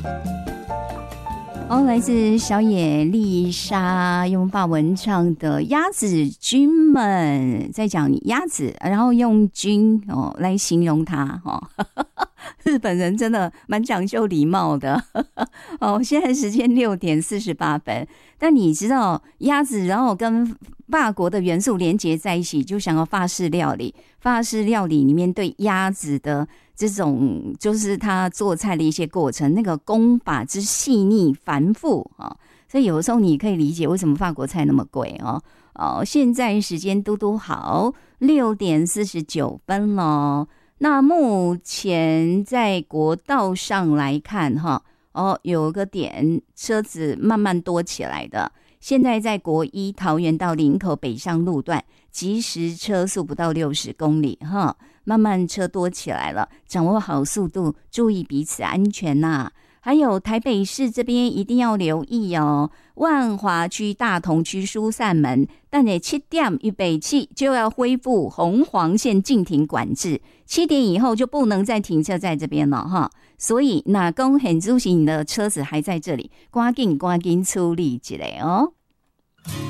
哦，来自小野丽莎用法文唱的《鸭子君们》，在讲鸭子，然后用君来形容它日本人真的蛮讲究礼貌的现在时间6:48，但你知道鸭子然后跟法国的元素连结在一起，就想要法式料理。法式料理里面对鸭子的这种就是他做菜的一些过程，那个功法之细腻繁复所以有的时候你可以理解为什么法国菜那么贵现在时间嘟嘟好6:49咯。那目前在国道上来看有个点车子慢慢多起来的。现在在国一桃园到林口北上路段，即时车速不到60公里慢慢车多起来了，掌握好速度，注意彼此安全还有台北市这边一定要留意万华区、大同区、疏散门，但在7点预备起就要恢复红黄线禁停管制，7点以后就不能再停车在这边了所以哪公很注意你的车子还在这里，赶紧处理一下